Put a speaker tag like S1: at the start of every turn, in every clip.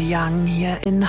S1: Young hier in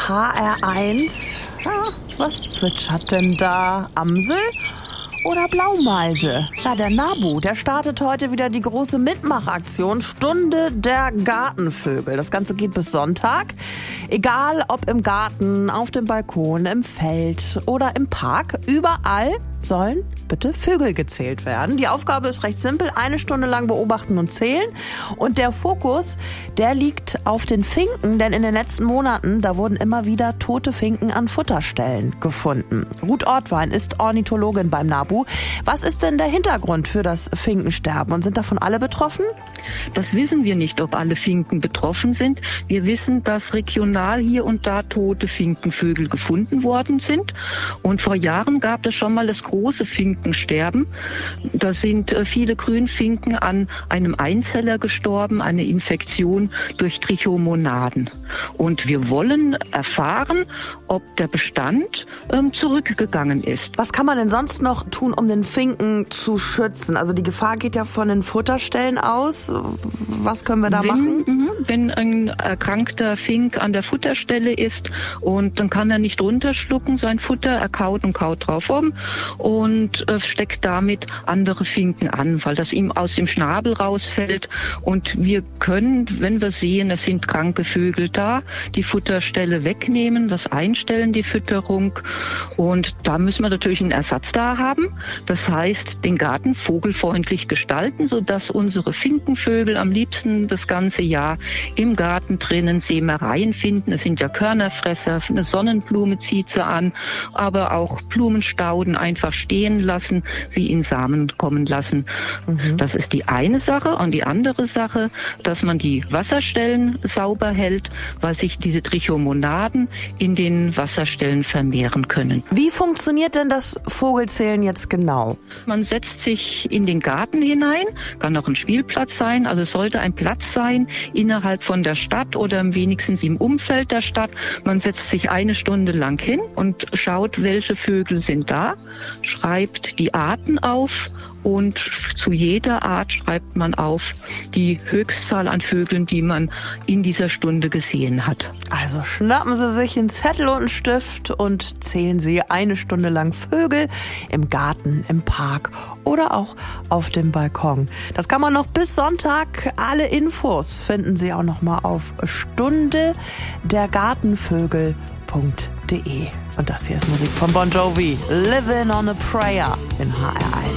S1: HR1. Ja, was zwitschert denn da? Amsel oder Blaumeise? Ja, der NABU, der startet heute wieder die große Mitmachaktion Stunde der Gartenvögel. Das Ganze geht bis Sonntag. Egal ob im Garten, auf dem Balkon, im Feld oder im Park, überall sollen bitte Vögel gezählt werden. Die Aufgabe ist recht simpel, 1 Stunde lang beobachten und zählen. Und der Fokus, der liegt auf den Finken, denn in den letzten Monaten, da wurden immer wieder tote Finken an Futterstellen gefunden. Ruth Ortwein ist Ornithologin beim NABU. Was ist denn der Hintergrund für das Finkensterben und sind davon alle betroffen?
S2: Das wissen wir nicht, ob alle Finken betroffen sind. Wir wissen, dass regional hier und da tote Finkenvögel gefunden worden sind. Und vor Jahren gab es schon mal das große Finkensterben. Da sind viele Grünfinken an einem Einzeller gestorben, eine Infektion durch Trichomonaden. Und wir wollen erfahren, ob der Bestand zurückgegangen ist.
S1: Was kann man denn sonst noch tun, um den Finken zu schützen? Also die Gefahr geht ja von den Futterstellen aus. Was können wir da machen?
S2: Wenn ein erkrankter Fink an der Futterstelle ist und dann kann er nicht runterschlucken, sein Futter, er kaut und kaut drauf rum und steckt damit andere Finken an, weil das ihm aus dem Schnabel rausfällt. Und wir können, wenn wir sehen, es sind kranke Vögel da, die Futterstelle wegnehmen, das einstellen, die Fütterung. Und da müssen wir natürlich einen Ersatz da haben. Das heißt, den Garten vogelfreundlich gestalten, sodass unsere Finkenvögel am liebsten das ganze Jahr im Garten drinnen Sämereien finden. Es sind ja Körnerfresser, eine Sonnenblume zieht sie an, aber auch Blumenstauden einfach stehen lassen, sie in Samen kommen lassen. Das ist die eine Sache. Und die andere Sache, dass man die Wasserstellen sauber hält, weil sich diese Trichomonaden in den Wasserstellen vermehren können.
S1: Wie funktioniert denn das Vogelzählen jetzt genau?
S2: Man setzt sich in den Garten hinein, kann auch ein Spielplatz sein, also es sollte ein Platz sein innerhalb von der Stadt oder wenigstens im Umfeld der Stadt. Man setzt sich 1 Stunde lang hin und schaut, welche Vögel sind da, schreibt die Arten auf und zu jeder Art schreibt man auf die Höchstzahl an Vögeln, die man in dieser Stunde gesehen hat.
S1: Also schnappen Sie sich einen Zettel und einen Stift und zählen Sie 1 Stunde lang Vögel im Garten, im Park oder auch auf dem Balkon. Das kann man noch bis Sonntag. Alle Infos finden Sie auch noch mal auf stundedergartenvögel.de. Und das hier ist Musik von Bon Jovi. Living on a Prayer in HR1.